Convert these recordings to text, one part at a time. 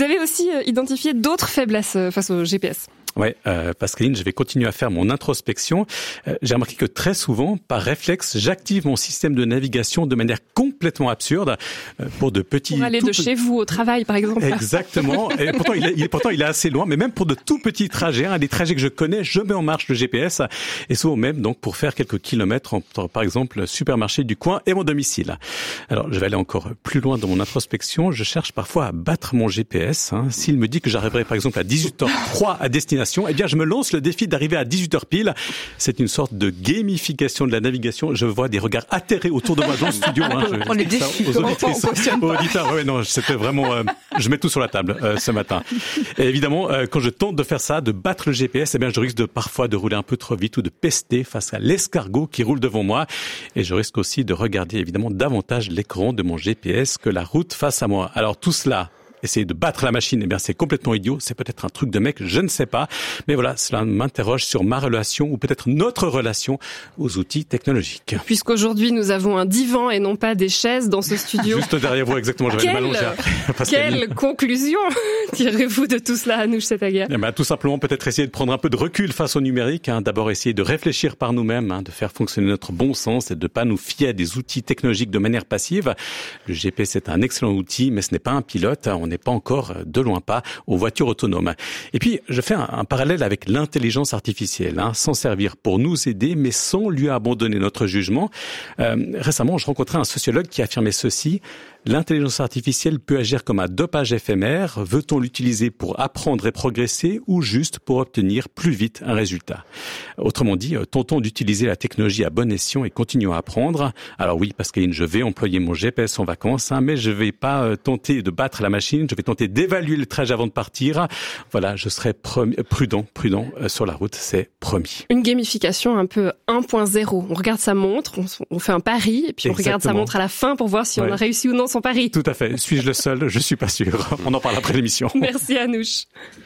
Vous avez aussi identifié d'autres faiblesses face au GPS. Ouais, Pascaline, je vais continuer à faire mon introspection. J'ai remarqué que très souvent, par réflexe, j'active mon système de navigation de manière complètement absurde pour de petits... Pour aller de chez vous au travail, par exemple. Exactement. Et pourtant, il est assez loin, mais même pour de tout petits trajets, des trajets que je connais, je mets en marche le GPS. Et souvent même, donc, pour faire quelques kilomètres entre, par exemple, le supermarché du coin et mon domicile. Alors, je vais aller encore plus loin dans mon introspection. Je cherche parfois à battre mon GPS. S'il me dit que j'arriverai, par exemple, à 18h03 à destination, eh bien, je me lance le défi d'arriver à 18h pile. C'est une sorte de gamification de la navigation. Je vois des regards atterrés autour de moi dans le studio. On les défis. Aux auditrices, aux auditeurs. Ouais, non, c'était vraiment, je mets tout sur la table, ce matin. Et évidemment, quand je tente de faire ça, de battre le GPS, eh bien, je risque parfois de rouler un peu trop vite ou de pester face à l'escargot qui roule devant moi. Et je risque aussi de regarder, évidemment, davantage l'écran de mon GPS que la route face à moi. Alors, tout cela, essayer de battre la machine, eh bien, c'est complètement idiot. C'est peut-être un truc de mec, je ne sais pas. Mais voilà, cela m'interroge sur ma relation ou peut-être notre relation aux outils technologiques. Puisqu'aujourd'hui, nous avons un divan et non pas des chaises dans ce studio. Juste derrière vous, exactement. Je vais m'allonger après. Quelle conclusion tirez-vous de tout cela, Anouche Setaga? Eh bien, tout simplement, peut-être essayer de prendre un peu de recul face au numérique. D'abord, essayer de réfléchir par nous-mêmes, de faire fonctionner notre bon sens et de pas nous fier à des outils technologiques de manière passive. Le GPS est un excellent outil, mais ce n'est pas un pilote. On n'est pas encore, de loin pas, aux voitures autonomes. Et puis, je fais un parallèle avec l'intelligence artificielle, s'en servir pour nous aider, mais sans lui abandonner notre jugement. Récemment, je rencontrais un sociologue qui affirmait ceci: l'intelligence artificielle peut agir comme un dopage éphémère. Veut-on l'utiliser pour apprendre et progresser ou juste pour obtenir plus vite un résultat? Autrement dit, tentons d'utiliser la technologie à bon escient et continuons à apprendre. Alors oui, Pascaline, je vais employer mon GPS en vacances, mais je vais pas tenter de battre la machine. Je vais tenter d'évaluer le trajet avant de partir. Voilà, je serai prudent sur la route, c'est promis. Une gamification un peu 1.0. On regarde sa montre, on fait un pari, et puis on regarde sa montre à la fin pour voir si on a réussi ou non son pari. Tout à fait. Suis-je le seul? Je suis pas sûr. On en parle après l'émission. Merci Anouche.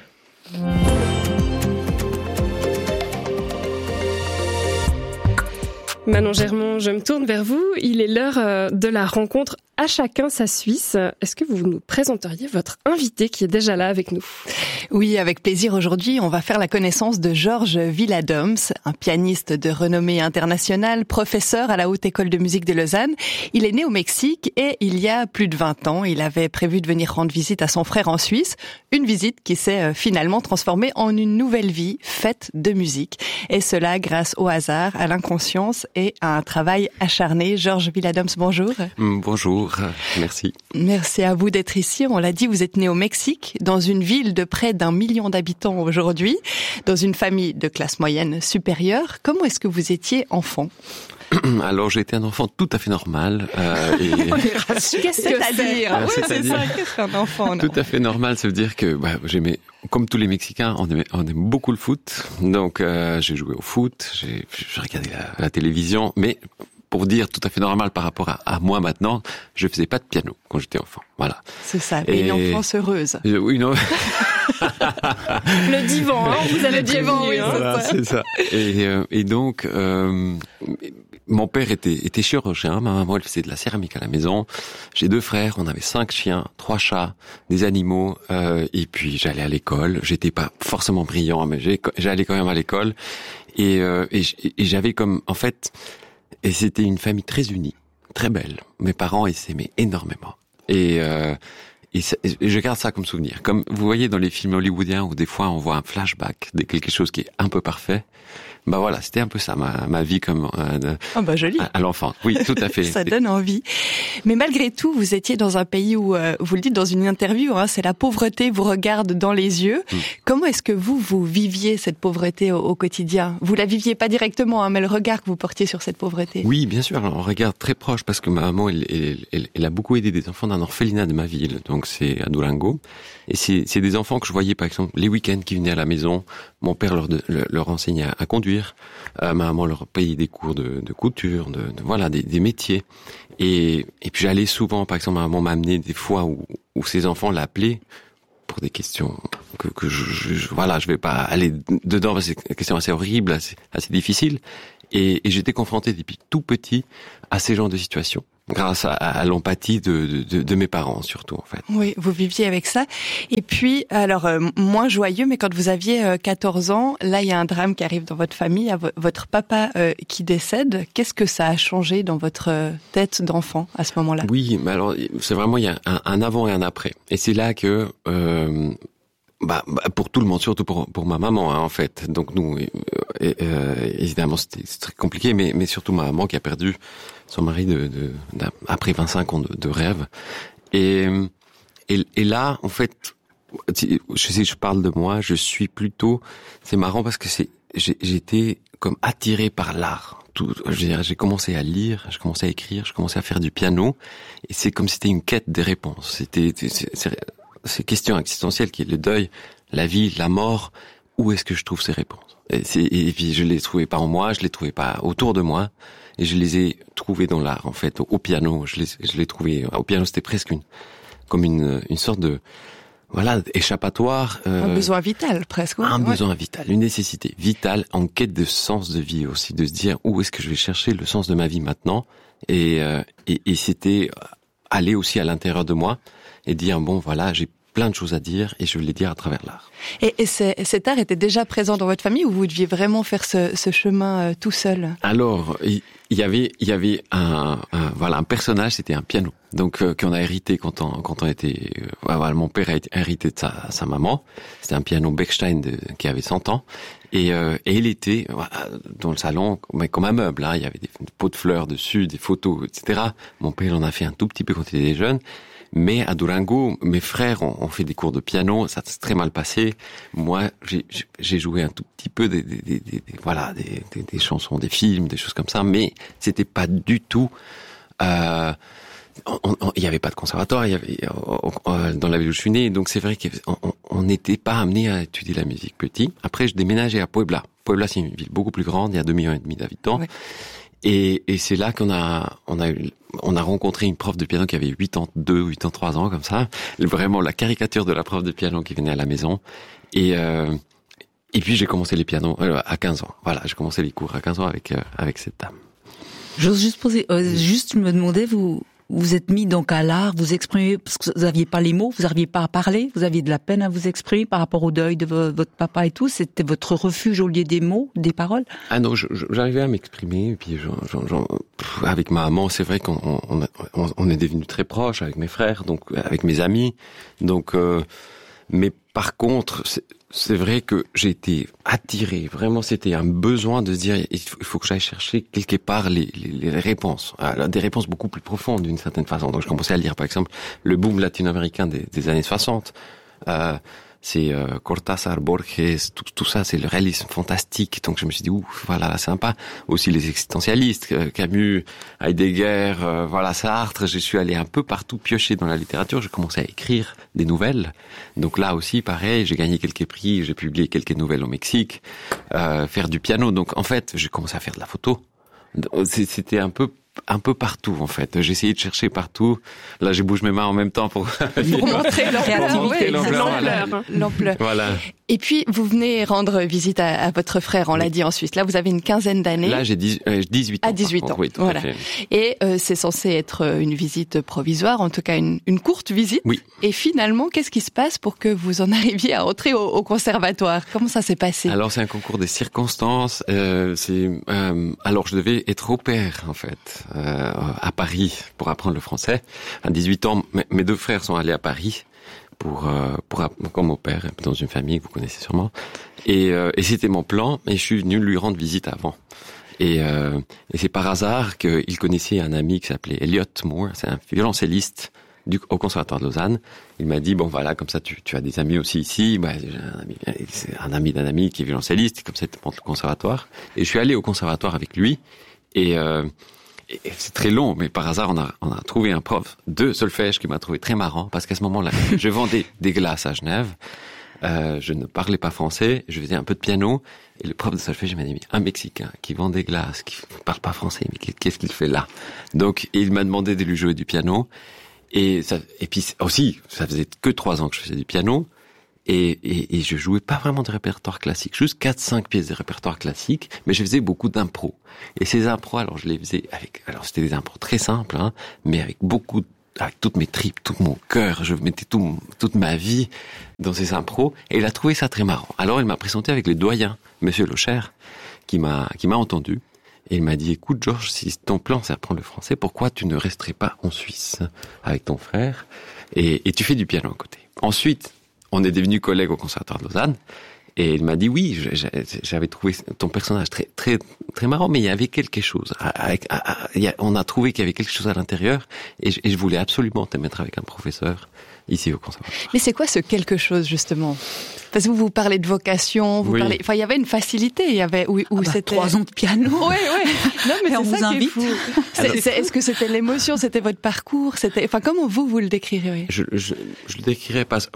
Manon Germont, je me tourne vers vous. Il est l'heure de la rencontre À chacun sa Suisse. Est-ce que vous nous présenteriez votre invité qui est déjà là avec nous? Oui, avec plaisir. Aujourd'hui, on va faire la connaissance de Georges Villadoms, un pianiste de renommée internationale, professeur à la Haute École de musique de Lausanne. Il est né au Mexique et il y a plus de 20 ans, il avait prévu de venir rendre visite à son frère en Suisse. Une visite qui s'est finalement transformée en une nouvelle vie faite de musique. Et cela grâce au hasard, à l'inconscience et à un travail acharné. Georges Villadoms, bonjour. Bonjour, merci. Merci à vous d'être ici. On l'a dit, vous êtes né au Mexique, dans une ville de près d'1 million d'habitants aujourd'hui, dans une famille de classe moyenne supérieure. Comment est-ce que vous étiez enfant? Alors, j'ai été un enfant tout à fait normal. Qu'est-ce que c'est-à-dire? Oui, c'est ça, qu'est-ce qu'un enfant? Tout à fait normal, ça veut dire que j'aimais, comme tous les Mexicains, on aime beaucoup le foot. Donc, j'ai joué au foot, j'ai regardé la télévision, mais pour dire tout à fait normal par rapport à moi maintenant, je faisais pas de piano quand j'étais enfant. Voilà. C'est ça, une enfance heureuse. Oui, non. Le divan, vous avez le divan, oui. Voilà, c'est ça. Et donc, mon père était chirurgien, ma maman elle faisait de la céramique à la maison. J'ai 2 frères, on avait 5 chiens, 3 chats, des animaux, et puis j'allais à l'école. J'étais pas forcément brillant, mais j'allais quand même à l'école. Et j'avais comme, en fait, et c'était une famille très unie, très belle. Mes parents, ils s'aimaient énormément. Et je garde ça comme souvenir. Comme vous voyez dans les films hollywoodiens où des fois on voit un flashback de quelque chose qui est un peu parfait. Bah voilà, c'était un peu ça ma vie comme joli. À l'enfant. Oui, tout à fait. Ça donne envie. Mais malgré tout, vous étiez dans un pays où vous le dites dans une interview, c'est la pauvreté vous regarde dans les yeux. Comment est-ce que vous viviez cette pauvreté au quotidien? Vous la viviez pas directement, mais le regard que vous portiez sur cette pauvreté. Oui, bien sûr. Alors, on regarde très proche parce que ma maman, elle a beaucoup aidé des enfants d'un orphelinat de ma ville. Donc c'est à Durango. Et c'est des enfants que je voyais par exemple les week-ends qui venaient à la maison. Mon père leur enseignait à conduire. Ma maman leur payait des cours de couture, voilà, des métiers. Et puis j'allais souvent, par exemple, ma maman m'a amené des fois où ses enfants l'appelaient pour des questions que je vais pas aller dedans parce que c'est des questions assez horribles, assez difficiles. Et j'étais confronté depuis tout petit à ces genres de situations. grâce à l'empathie de mes parents surtout en fait. Oui, vous viviez avec ça. Et puis, alors moins joyeux, mais quand vous aviez 14 ans, là il y a un drame qui arrive dans votre famille, votre papa qui décède. Qu'est-ce que ça a changé dans votre tête d'enfant à ce moment-là? Oui, mais alors c'est vraiment il y a un avant et un après. Et c'est là que pour tout le monde, surtout pour ma maman en fait. Donc nous évidemment c'était très compliqué, mais surtout ma maman qui a perdu son mari après 25 ans de rêve. Et là, en fait, je parle de moi, je suis plutôt, c'est marrant parce que j'étais comme attiré par l'art. J'ai commencé à lire, j'ai commencé à écrire, j'ai commencé à faire du piano, et c'est comme si c'était une quête des réponses. C'était ces questions existentielles qui est le deuil, la vie, la mort. Où est-ce que je trouve ces réponses? Et puis je les trouvais pas en moi, je les trouvais pas autour de moi. Et je les ai trouvés dans l'art, en fait, au piano. Je les trouvais au piano. C'était presque une sorte de, voilà, échappatoire. Un besoin vital, presque. Un besoin vital, une nécessité vitale en quête de sens de vie aussi, de se dire où est-ce que je vais chercher le sens de ma vie maintenant. Et c'était aller aussi à l'intérieur de moi et dire bon, voilà, j'ai plein de choses à dire et je vais les dire à travers l'art. Et cet art était déjà présent dans votre famille ou vous deviez vraiment faire ce chemin tout seul? Alors, il y avait un personnage, c'était un piano. Donc qu'on a hérité quand on était mon père a hérité de sa maman. C'était un piano Bechstein qui avait 100 ans et il était dans le salon comme un meuble, hein. Il y avait des pots de fleurs dessus, des photos, etc. Mon père en a fait un tout petit peu quand il était jeune. Mais à Durango, mes frères ont fait des cours de piano, ça s'est très mal passé. Moi, j'ai joué un tout petit peu des chansons, des films, des choses comme ça, mais c'était pas du tout. Il y avait pas de conservatoire, dans la ville où je suis né, donc c'est vrai qu'on n'était pas amené à étudier la musique petit. Après, je déménageais à Puebla. Puebla, c'est une ville beaucoup plus grande, il y a 2,5 millions d'habitants. Ouais. Et c'est là qu'on a rencontré une prof de piano qui avait 83 ans, comme ça. Vraiment la caricature de la prof de piano qui venait à la maison. Et puis j'ai commencé les pianos à 15 ans. Voilà, j'ai commencé les cours à 15 ans avec cette dame. J'ose juste me demander, vous êtes mis donc à l'art, vous exprimez, parce que vous n'aviez pas les mots, vous n'arriviez pas à parler, vous aviez de la peine à vous exprimer par rapport au deuil de votre papa et tout, c'était votre refuge au lieu des mots, des paroles? Ah non, j'arrivais à m'exprimer, et puis avec ma maman, c'est vrai qu'on est devenus très proches avec mes frères, donc avec mes amis, donc mais par contre, c'est vrai que j'ai été attiré. Vraiment, c'était un besoin de se dire, il faut que j'aille chercher quelque part les réponses. Alors, des réponses beaucoup plus profondes d'une certaine façon. Donc, je commençais à lire, par exemple, le boom latino-américain des années 60. C'est Cortázar, Borges, tout ça, c'est le réalisme fantastique. Donc je me suis dit, voilà, sympa. Aussi les existentialistes, Camus, Heidegger, Sartre. Je suis allé un peu partout piocher dans la littérature. J'ai commencé à écrire des nouvelles. Donc là aussi, pareil, j'ai gagné quelques prix, j'ai publié quelques nouvelles au Mexique, faire du piano. Donc en fait, j'ai commencé à faire de la photo. C'était un peu partout en fait. J'ai essayé de chercher partout. Là, je bouge mes mains en même temps pour montrer l'ampleur. Voilà. Et puis, vous venez rendre visite à votre frère, on l'a dit en Suisse. Là, vous avez une quinzaine d'années. Là, j'ai 18 ans. À 18 ans, oui, tout voilà. à fait. Et c'est censé être une visite provisoire, en tout cas une courte visite. Oui. Et finalement, qu'est-ce qui se passe pour que vous en arriviez à entrer au conservatoire? Comment ça s'est passé? Alors, c'est un concours de circonstances. Alors, je devais être au pair, en fait, à Paris pour apprendre le français. À 18 ans, mes deux frères sont allés à Paris comme au père, dans une famille que vous connaissez sûrement. Et c'était mon plan, et je suis venu lui rendre visite avant. Et c'est par hasard qu'il connaissait un ami qui s'appelait Elliot Moore, c'est un violoncelliste au Conservatoire de Lausanne. Il m'a dit, bon voilà, comme ça tu as des amis aussi ici. J'ai un ami d'un ami qui est violoncelliste, comme ça tu montes le conservatoire. Et je suis allé au conservatoire avec lui, et c'est très long, mais par hasard, on a trouvé un prof de solfège qui m'a trouvé très marrant, parce qu'à ce moment-là, je vendais des glaces à Genève, je ne parlais pas français, je faisais un peu de piano, et le prof de solfège m'a dit, un Mexicain qui vend des glaces, qui ne parle pas français, mais qu'est-ce qu'il fait là? Donc, il m'a demandé de lui jouer du piano, et puis aussi, ça faisait que 3 ans que je faisais du piano, Et je jouais pas vraiment de répertoire classique, juste 4-5 pièces de répertoire classique, mais je faisais beaucoup d'impro. Et ces impros, alors je les faisais alors c'était des impros très simples, hein, mais avec toutes mes tripes, tout mon cœur, je mettais toute ma vie dans ces impros, et il a trouvé ça très marrant. Alors il m'a présenté avec le doyen, Monsieur Locher, qui m'a entendu, et il m'a dit, écoute Georges, si ton plan c'est apprendre le français, pourquoi tu ne resterais pas en Suisse avec ton frère, et tu fais du piano à côté. Ensuite, on est devenus collègues au Conservatoire de Lausanne, et il m'a dit oui, j'avais trouvé ton personnage très très très marrant, mais il y avait quelque chose. On a trouvé qu'il y avait quelque chose à l'intérieur, et je voulais absolument te mettre avec un professeur ici au Conservatoire. Mais c'est quoi ce quelque chose justement? Parce que vous parlez de vocation, parlez. Enfin, il y avait une facilité. Il y avait où c'était 3 ans de piano. Ouais. Non, mais on vous invite. Est-ce que c'était l'émotion, c'était votre parcours, enfin comment vous le décririez? Je le décrirais par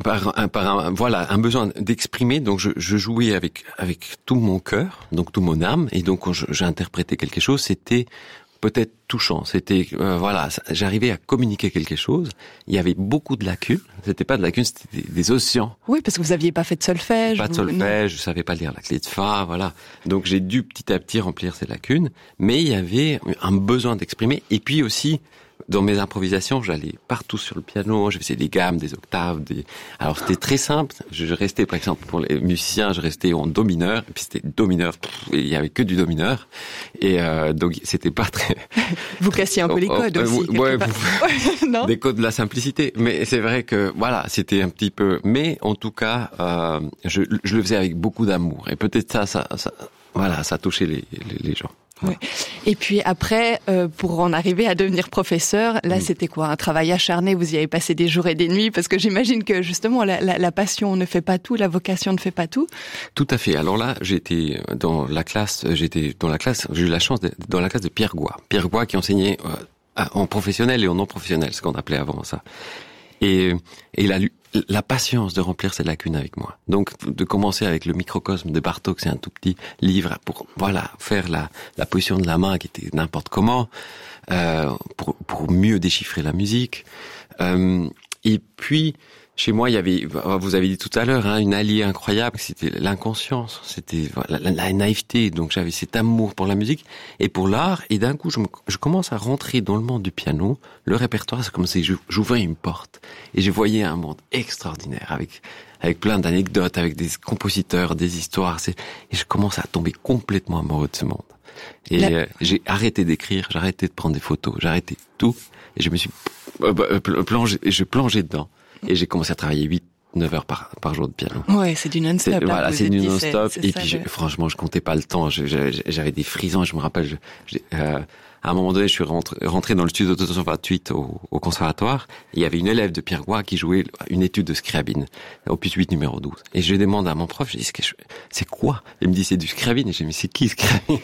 un besoin d'exprimer. Donc je jouais avec tout mon cœur, donc tout mon âme, et donc quand j'interprétais quelque chose, c'était peut-être touchant. C'était j'arrivais à communiquer quelque chose. Il y avait beaucoup de lacunes. C'était pas de lacunes, c'était des océans. Oui, parce que vous aviez pas fait de solfège. Pas de solfège, je savais pas lire la clé de fa, voilà. Donc j'ai dû petit à petit remplir ces lacunes, mais il y avait un besoin d'exprimer. Et puis aussi, dans mes improvisations, j'allais partout sur le piano, je faisais des gammes, des octaves, alors c'était très simple. Je restais, par exemple, pour les musiciens, je restais en do mineur, et puis c'était do mineur, il y avait que du do mineur, et donc c'était pas très... Vous cassiez un peu les codes aussi. Non, des codes de la simplicité. Mais c'est vrai que, voilà, c'était un petit peu... Mais en tout cas, je le faisais avec beaucoup d'amour. Et peut-être ça touchait les gens. Oui. Et puis après, pour en arriver à devenir professeur, là c'était quoi? Un travail acharné, vous y avez passé des jours et des nuits, parce que j'imagine que justement la passion ne fait pas tout, la vocation ne fait pas tout. Tout à fait. Alors là, j'ai eu la chance d'être dans la classe de Pierre Goy. Pierre Goy qui enseignait en professionnel et en non professionnel, ce qu'on appelait avant ça. Et il a eu la patience de remplir ces lacunes avec moi. Donc, de commencer avec le microcosme de Bartók, c'est un tout petit livre pour, faire la position de la main qui était n'importe comment, pour mieux déchiffrer la musique. Et puis, chez moi, il y avait, vous avez dit tout à l'heure, une alliée incroyable, c'était l'inconscience, c'était la naïveté. Donc j'avais cet amour pour la musique et pour l'art. Et d'un coup, je commence à rentrer dans le monde du piano. Le répertoire, c'est comme si j'ouvrais une porte et je voyais un monde extraordinaire avec plein d'anecdotes, avec des compositeurs, des histoires. Et je commence à tomber complètement amoureux de ce monde. Et j'ai arrêté d'écrire, j'ai arrêté de prendre des photos, j'ai arrêté tout et je me suis plongé dedans. Et j'ai commencé à travailler 8-9 heures par jour de piano. Ouais, c'est du non-stop. Voilà, c'est du non-stop. Et puis, franchement, je comptais pas le temps. J'avais des frissons. Je me rappelle, à un moment donné, je suis rentré dans le studio 228 au conservatoire. Il y avait une élève de Pierre Goy qui jouait une étude de Scriabine, opus 8 numéro 12. Et je demande à mon prof, je dis, c'est quoi? Il me dit, c'est du Scriabine. Et je dis, mais c'est qui Scriabine?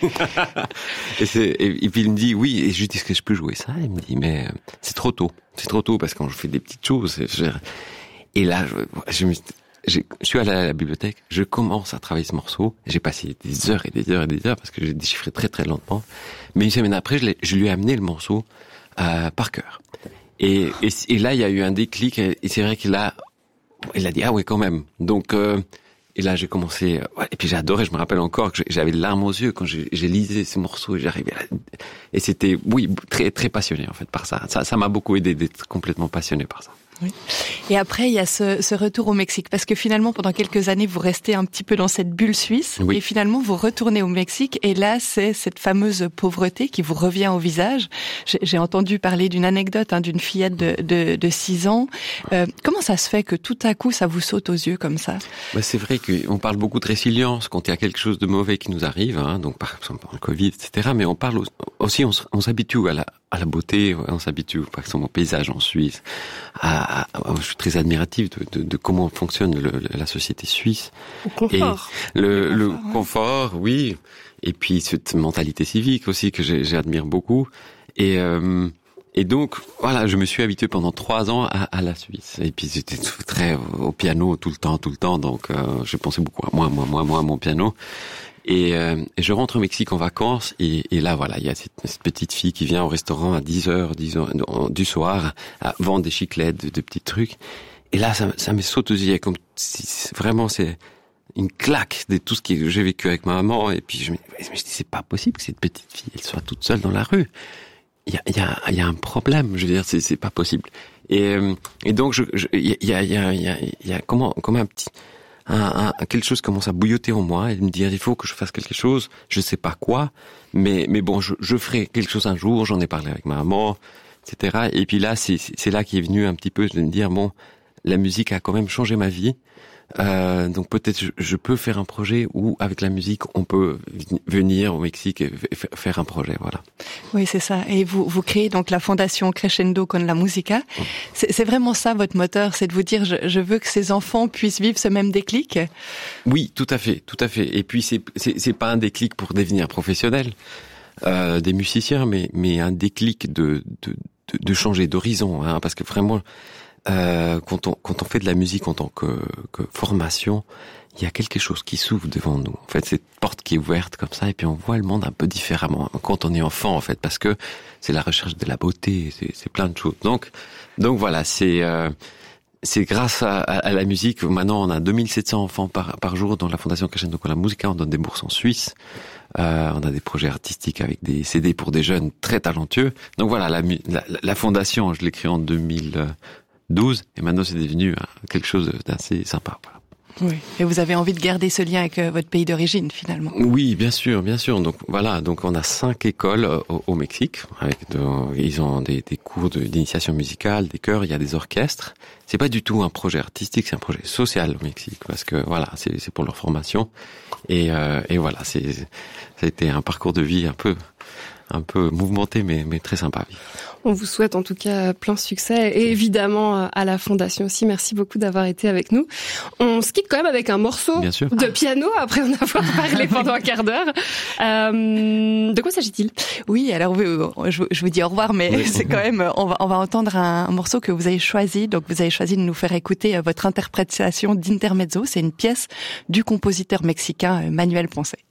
et puis il me dit, oui. Et je lui dis, est-ce que je peux jouer ça? Il me dit, mais c'est trop tôt. C'est trop tôt parce que quand je fais des petites choses, et là, je suis allé à la bibliothèque, je commence à travailler ce morceau, j'ai passé des heures et des heures et des heures parce que j'ai déchiffré très très lentement. Mais une semaine après, je lui ai amené le morceau par cœur. Et là, il y a eu un déclic et c'est vrai qu'il a dit ah ouais quand même. Donc et là j'ai commencé et puis j'ai adoré. Je me rappelle encore que j'avais les larmes aux yeux quand j'ai lisé ce morceau et j'arrivais et c'était très très passionné en fait par ça. Ça m'a beaucoup aidé d'être complètement passionné par ça. Oui. Et après, il y a ce retour au Mexique, parce que finalement, pendant quelques années, vous restez un petit peu dans cette bulle suisse, et finalement, vous retournez au Mexique, et là, c'est cette fameuse pauvreté qui vous revient au visage. J'ai entendu parler d'une anecdote, d'une fillette de 6 ans. Comment ça se fait que tout à coup, ça vous saute aux yeux comme ça? C'est vrai qu'on parle beaucoup de résilience quand il y a quelque chose de mauvais qui nous arrive, donc par exemple le Covid, etc. Mais on parle aussi, on s'habitue à la beauté, on s'habitue par exemple au paysage en Suisse, je suis très admiratif de comment fonctionne la société suisse. Au confort. Et le confort, oui. Et puis cette mentalité civique aussi que j'admire beaucoup. Et donc, voilà, je me suis habitué pendant 3 ans à la Suisse. Et puis j'étais très au piano tout le temps. Donc je pensais beaucoup à moi, à mon piano. Et je rentre au Mexique en vacances et là voilà, il y a cette petite fille qui vient au restaurant à 10 heures du soir à vendre des chiclettes, de petits trucs. Et là, ça me saute aux yeux, comme si vraiment c'est une claque de tout ce que j'ai vécu avec ma maman. Et puis je me dis, c'est pas possible que cette petite fille, elle soit toute seule dans la rue. Il y a un problème. Je veux dire, c'est pas possible. Et donc il y a comment un petit quelque chose commence à bouilloter en moi et me dire il faut que je fasse quelque chose. Je sais pas quoi, mais bon, je ferai quelque chose un jour. J'en ai parlé avec ma maman, etc. Et puis là, c'est là qui est venu un petit peu de me dire bon, la musique a quand même changé ma vie. Donc peut-être je peux faire un projet où avec la musique on peut venir au Mexique et faire un projet, voilà. Oui, c'est ça. Et vous créez donc la fondation Crescendo con la Musica. C'est vraiment ça votre moteur, c'est de vous dire je veux que ces enfants puissent vivre ce même déclic. Oui, tout à fait. Et puis c'est pas un déclic pour devenir professionnel des musiciens, mais un déclic de changer d'horizon, hein, parce que vraiment quand on fait de la musique en tant que formation, il y a quelque chose qui s'ouvre devant nous. En fait, cette porte qui est ouverte comme ça, et puis on voit le monde un peu différemment quand on est enfant, en fait, parce que c'est la recherche de la beauté, c'est plein de choses. Donc voilà, c'est grâce à la musique. Maintenant, on a 2700 enfants par jour dans la Fondation Crescendo con la Musica. On donne des bourses en Suisse. On a des projets artistiques avec des CD pour des jeunes très talentueux. Donc voilà, la fondation, je l'ai créée en 2012 et maintenant c'est devenu quelque chose d'assez sympa. Voilà. Oui. Et vous avez envie de garder ce lien avec votre pays d'origine, finalement. Oui, bien sûr. Donc voilà, donc on a 5 écoles au Mexique. Ils ont des cours d'initiation musicale, des chœurs, il y a des orchestres. C'est pas du tout un projet artistique, c'est un projet social au Mexique, parce que voilà, c'est pour leur formation. Et voilà, ça a été un parcours de vie un peu mouvementé, mais très sympa. On vous souhaite en tout cas plein succès et évidemment à la Fondation aussi. Merci beaucoup d'avoir été avec nous. On se quitte quand même avec un morceau de piano après en avoir parlé pendant un quart d'heure. De quoi s'agit-il ? Oui, alors je vous dis au revoir, mais c'est quand même, on va entendre un morceau que vous avez choisi. Donc vous avez choisi de nous faire écouter votre interprétation d'Intermezzo. C'est une pièce du compositeur mexicain Manuel Ponce.